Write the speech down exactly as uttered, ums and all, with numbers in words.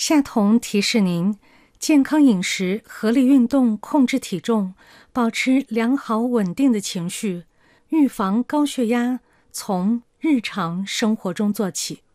夏彤提示您，健康饮食、合理运动、控制体重，保持良好稳定的情绪，预防高血压，从日常生活中做起。